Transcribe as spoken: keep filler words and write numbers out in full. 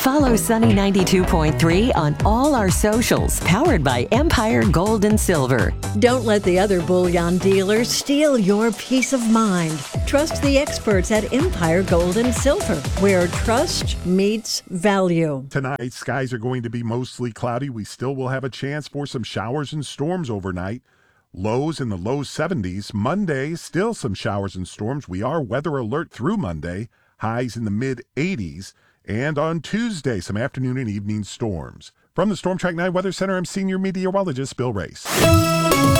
Follow Sunny ninety-two point three on all our socials, powered by Empire Gold and Silver. Don't let the other bullion dealers steal your peace of mind. Trust the experts at Empire Gold and Silver, where trust meets value. Tonight, skies are going to be mostly cloudy. We still will have a chance for some showers and storms overnight. Lows in the low seventies. Monday, still some showers and storms. We are weather alert through Monday. Highs in the mid eighties. And on Tuesday, some afternoon and evening storms. From the Storm Track nine Weather Center, I'm Senior Meteorologist Bill Race.